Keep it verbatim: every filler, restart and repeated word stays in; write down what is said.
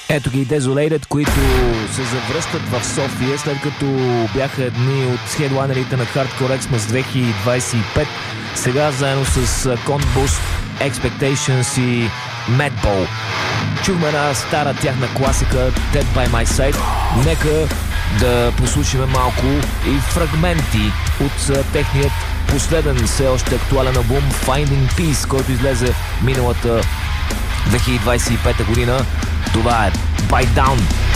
Ето ги Desolated, които се завръщат в София, след като бяха едни от хедлайнерите на Hardcore Xmas две хиляди двадесет и пет. Сега заедно с Conbust, Expectations и Madball. Чухме една стара тяхна класика Dead by My Side. Нека да послушаме малко и фрагменти от техният последен все още актуален албум Finding Peace, който излезе миналата две хиляди двадесет и пета година. Това е Bite Down.